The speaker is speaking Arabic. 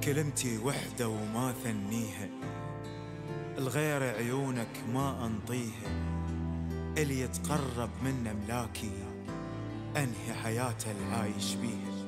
كلمتي وحدة وما ثنيها، الغير عيونك ما أنطيها، اللي يتقرب من أملاكي أنهي حياته العايش بيها.